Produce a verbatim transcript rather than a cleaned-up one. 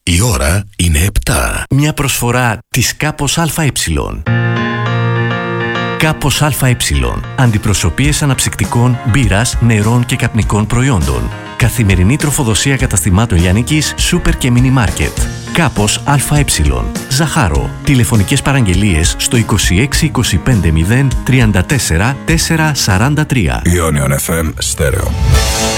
Η ώρα είναι επτά. Μια προσφορά της Κάπος ΑΕ. Κάπος ΑΕ. Αντιπροσωπείες αναψυκτικών, μπύρας, νερών και καπνικών προϊόντων. Καθημερινή τροφοδοσία καταστημάτων λιανικής, σούπερ και μίνι μάρκετ. Κάπος ΑΕ. Ζαχάρο. Τηλεφωνικές παραγγελίες στο είκοσι έξι είκοσι πέντε μηδέν τριάντα τέσσερα τετρακόσια σαράντα τρία. Ionion εφ εμ Στέρεο.